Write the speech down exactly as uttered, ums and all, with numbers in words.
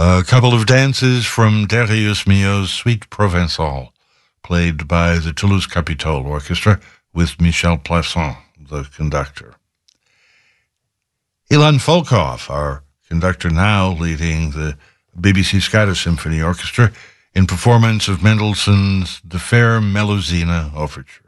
A couple of dances from Darius Milhaud's Suite Provençale, played by the Toulouse Capitole Orchestra with Michel Plasson, the conductor. Ilan Volkov, our conductor now, leading the B B C Scottish Symphony Orchestra in performance of Mendelssohn's The Fair Melusina Overture.